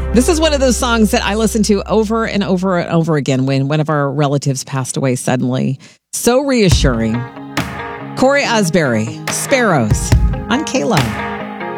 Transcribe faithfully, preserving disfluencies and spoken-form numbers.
This is one of those songs that I listen to over and over and over again when one of our relatives passed away suddenly. So reassuring. Corey Asbury, Sparrows on K-Love.